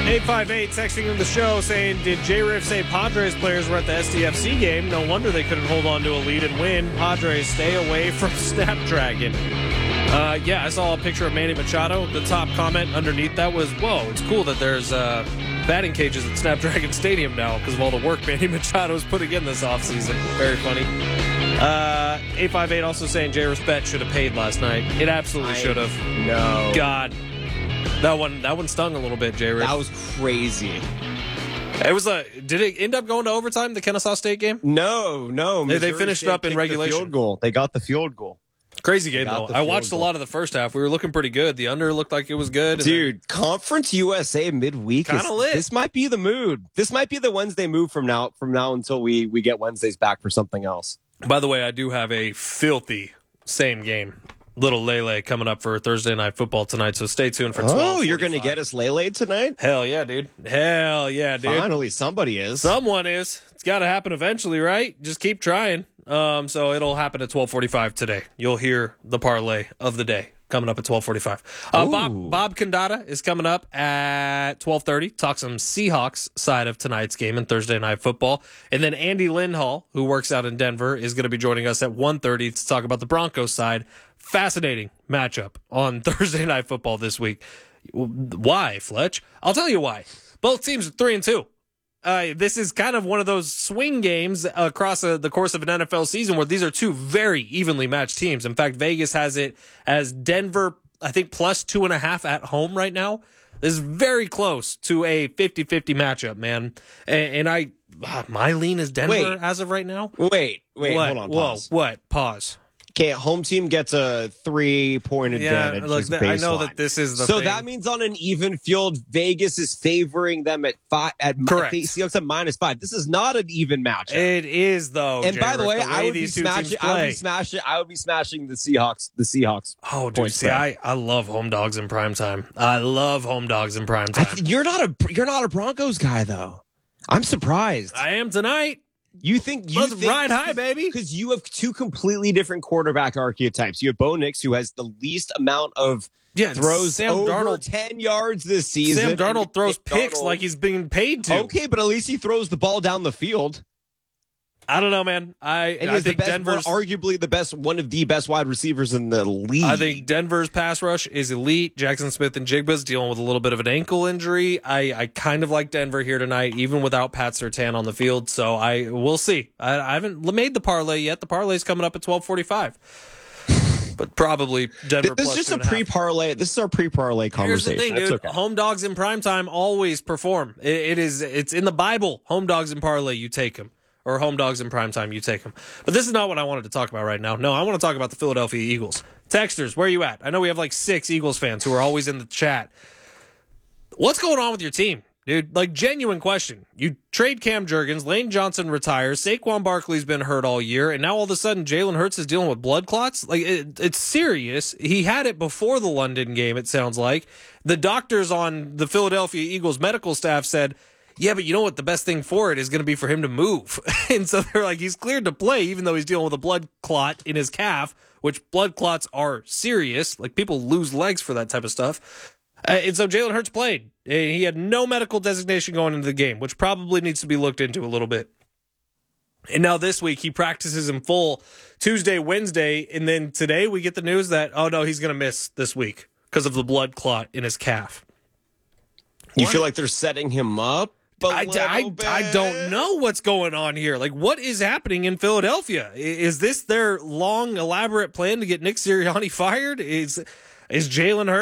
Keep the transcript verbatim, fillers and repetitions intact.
eight five eight texting in the show saying, did J-Riff say Padres players were at the S D F C game? No wonder they couldn't hold on to a lead and win. Padres, stay away from Snapdragon. Uh, yeah, I saw a picture of Manny Machado. The top comment underneath that was, whoa, it's cool that there's uh, batting cages at Snapdragon Stadium now because of all the work Manny Machado is putting in this offseason. Very funny. Uh, eight five eight also saying J-Riff's bet should have paid last night. It absolutely should have. No. God. That one that one stung a little bit, J-Riff. That was crazy. It was a. Did it end up going to overtime, the Kennesaw State game? No, no. They, they finished State up in regulation. The field goal. They got the field goal. Crazy game, though. I watched goal. a lot of the first half. We were looking pretty good. The under looked like it was good. Dude, then, Conference U S A midweek kind of lit. This might be the mood. This might be the Wednesday move from now from now until we, we get Wednesdays back for something else. By the way, I do have a filthy same game. Little Lele coming up for Thursday Night Football tonight, so stay tuned for twelve. Oh, you're going to get us Lele tonight? Hell yeah, dude. Hell yeah, dude. Finally, somebody is. Someone is. It's got to happen eventually, right? Just keep trying. Um, so it'll happen at twelve forty-five today. You'll hear the parlay of the day coming up at twelve forty-five. Uh, Bob Bob Condata is coming up at twelve thirty. Talk some Seahawks side of tonight's game in Thursday Night Football. And then Andy Lindhall, who works out in Denver, is going to be joining us at one thirty to talk about the Broncos side. Fascinating matchup on Thursday Night Football this week. Why, Fletch? I'll tell you why. Both teams are three and two. Uh, this is kind of one of those swing games across a, the course of an N F L season where these are two very evenly matched teams. In fact, Vegas has it as Denver, I think, plus two and a half at home right now. This is very close to a fifty-fifty matchup, man. And, and I, uh, my lean is Denver wait, as of right now. Wait, wait, what? hold on. Pause. Whoa, what? Pause. Okay, home team gets a three-point advantage. Yeah, look, th- I know that this is the so thing. that means on an even field, Vegas is favoring them at five. At correct. Seahawks at minus five. This is not an even matchup. It is though. And Jared, by the way, the way I would be smashing. I would be smashing. I would be smashing the Seahawks. The Seahawks. Oh, dude, see, I, I love home dogs in prime time. I love home dogs in prime time. Th- you're not a you're not a Broncos guy though. I'm surprised. I am tonight. You think you Let's think, ride high, baby? Because you have two completely different quarterback archetypes. You have Bo Nix, who has the least amount of yeah, throws Sam over Darnold, ten yards this season. Sam Darnold throws Sam picks Darnold. like he's being paid to. Okay, but at least he throws the ball down the field. I don't know, man. I, and I he's the think best, Denver's arguably the best, one of the best wide receivers in the league. I think Denver's pass rush is elite. Jackson Smith and Jigba's dealing with a little bit of an ankle injury. I, I kind of like Denver here tonight, even without Pat Surtain on the field. So I we'll see. I, I haven't made the parlay yet. The parlay's coming up at twelve forty-five. But probably Denver. This is just a pre-parlay. This is our pre-parlay conversation. Here's the thing, dude. Okay. Home dogs in primetime always perform. It, it is. It's in the Bible. Home dogs in parlay, you take them. Or home dogs in primetime, you take them. But this is not what I wanted to talk about right now. No, I want to talk about the Philadelphia Eagles. Texters, where are you at? I know we have like six Eagles fans who are always in the chat. What's going on with your team, dude? Like, genuine question. You trade Cam Jurgens, Lane Johnson retires, Saquon Barkley's been hurt all year, and now all of a sudden Jalen Hurts is dealing with blood clots? Like, it, it's serious. He had it before the London game, it sounds like. The doctors on the Philadelphia Eagles medical staff said, yeah, but you know what? The best thing for it is going to be for him to move. And so they're like, he's cleared to play, even though he's dealing with a blood clot in his calf, which blood clots are serious. Like, people lose legs for that type of stuff. Uh, and so Jalen Hurts played. He had no medical designation going into the game, which probably needs to be looked into a little bit. And now this week, he practices in full Tuesday, Wednesday, and then today we get the news that, oh, no, he's going to miss this week because of the blood clot in his calf. You what? feel like they're setting him up? I, I, I don't know what's going on here. Like, what is happening in Philadelphia? Is this their long, elaborate plan to get Nick Sirianni fired? Is is Jalen Hurts